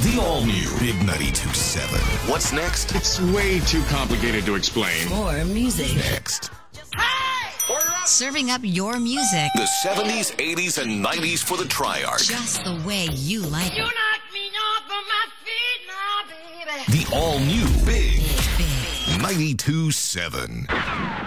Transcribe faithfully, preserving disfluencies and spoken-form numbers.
The all-new Big ninety-two point seven. What's next? It's way too complicated to explain. More music. Next. Serving up your music The seventies, eighties, and nineties for the Triarch. just the way you like You it. knock me off of my feet now, baby. The all-new Big Big. ninety-two point seven.